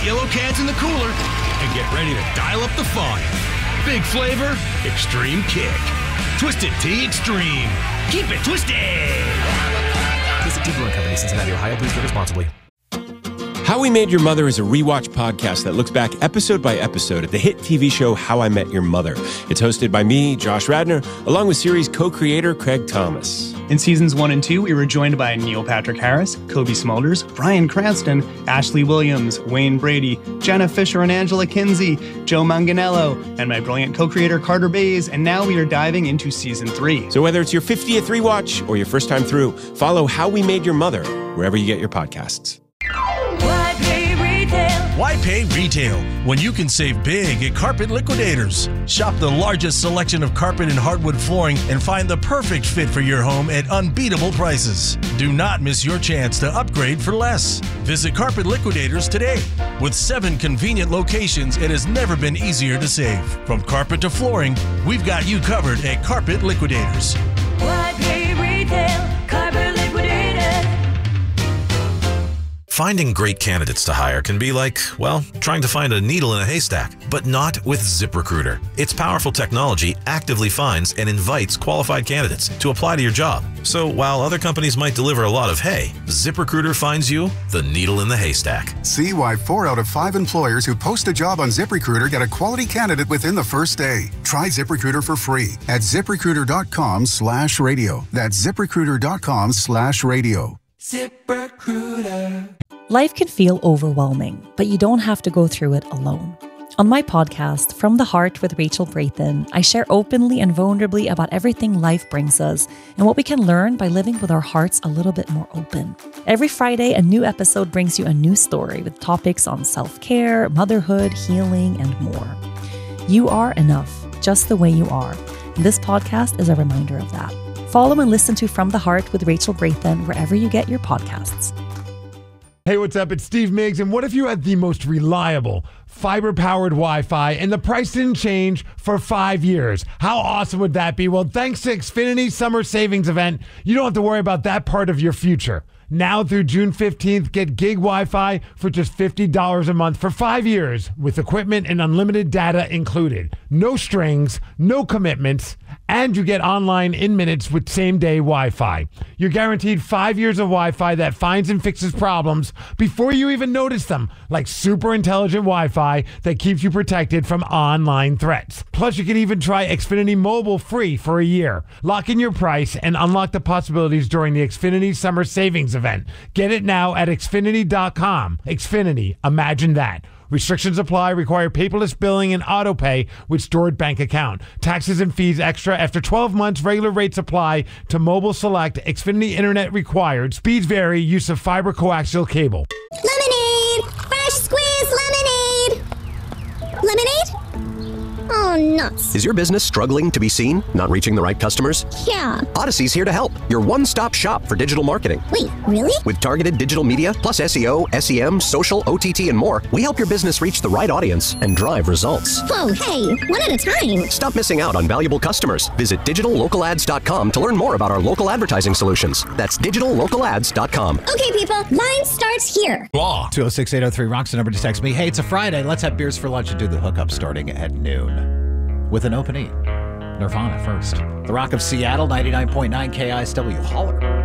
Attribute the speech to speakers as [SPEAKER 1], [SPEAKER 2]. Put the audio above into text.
[SPEAKER 1] yellow cans in the cooler, and get ready to dial up the fun. Big flavor, extreme kick. Twisted Tea Extreme. Keep it twisted.
[SPEAKER 2] Visit Tea Brewing Company, Cincinnati, Ohio. Please drink responsibly.
[SPEAKER 3] How We Made Your Mother is a rewatch podcast that looks back episode by episode at the hit TV show How I Met Your Mother. It's hosted by me, Josh Radnor, along with series co-creator Craig Thomas.
[SPEAKER 4] In seasons 1 and 2, we were joined by Neil Patrick Harris, Kobe Smulders, Bryan Cranston, Ashley Williams, Wayne Brady, Jenna Fisher and Angela Kinsey, Joe Manganiello, and my brilliant co-creator Carter Bays, and now we are diving into season 3.
[SPEAKER 3] So whether it's your 50th rewatch or your first time through, follow How We Made Your Mother wherever you get your podcasts.
[SPEAKER 5] Why pay retail when you can save big at Carpet Liquidators? Shop the largest selection of carpet and hardwood flooring and find the perfect fit for your home at unbeatable prices. Do not miss your chance to upgrade for less. Visit Carpet Liquidators today. With 7 convenient locations, it has never been easier to save. From carpet to flooring, we've got you covered at Carpet Liquidators.
[SPEAKER 6] Why pay retail? Carpet Liquidators.
[SPEAKER 7] Finding great candidates to hire can be like, well, trying to find a needle in a haystack, but not with ZipRecruiter. Its powerful technology actively finds and invites qualified candidates to apply to your job. So while other companies might deliver a lot of hay, ZipRecruiter finds you the needle in the haystack.
[SPEAKER 8] See why 4 out of 5 employers who post a job on ZipRecruiter get a quality candidate within the first day. Try ZipRecruiter for free at ZipRecruiter.com/radio. That's ZipRecruiter.com/radio.
[SPEAKER 6] ZipRecruiter.
[SPEAKER 9] Life can feel overwhelming, but you don't have to go through it alone. On my podcast, From the Heart with Rachel Brathen, I share openly and vulnerably about everything life brings us and what we can learn by living with our hearts a little bit more open. Every Friday, a new episode brings you a new story with topics on self-care, motherhood, healing, and more. You are enough, just the way you are. And this podcast is a reminder of that. Follow and listen to From the Heart with Rachel Brathen wherever you get your podcasts.
[SPEAKER 10] Hey, what's up? It's Steve Miggs, and what if you had the most reliable, fiber-powered Wi-Fi and the price didn't change for 5 years? How awesome would that be? Well, thanks to Xfinity's summer savings event, you don't have to worry about that part of your future. Now through June 15th, get gig Wi-Fi for just $50 a month for 5 years with equipment and unlimited data included. No strings, no commitments, and you get online in minutes with same-day Wi-Fi. You're guaranteed 5 years of Wi-Fi that finds and fixes problems before you even notice them, like super intelligent Wi-Fi that keeps you protected from online threats. Plus, you can even try Xfinity Mobile free for a year. Lock in your price and unlock the possibilities during the Xfinity Summer Savings event. Get it now at Xfinity.com. Xfinity, imagine that. Restrictions apply, require paperless billing and auto pay with stored bank account. Taxes and fees extra after 12 months. Regular rates apply to mobile select. Xfinity Internet required. Speeds vary. Use of fiber coaxial cable.
[SPEAKER 11] Lemonade! Fresh squeezed lemonade! Lemonade? Oh, nuts.
[SPEAKER 12] Is your business struggling to be seen? Not reaching the right customers?
[SPEAKER 11] Yeah.
[SPEAKER 12] Odyssey's here to help. Your one-stop shop for digital marketing.
[SPEAKER 11] Wait, really?
[SPEAKER 12] With targeted digital media, plus SEO, SEM, social, OTT, and more, we help your business reach the right audience and drive results.
[SPEAKER 11] Whoa, hey, one at a time.
[SPEAKER 12] Stop missing out on valuable customers. Visit digitallocalads.com to learn more about our local advertising solutions. That's digitallocalads.com.
[SPEAKER 11] Okay, people, line starts here.
[SPEAKER 13] 206-803-ROCK's the number to text me. Hey, it's a Friday. Let's have beers for lunch and do the hookup starting at noon. With an open eat. Nirvana first. The Rock of Seattle, 99.9 KISW. Holler.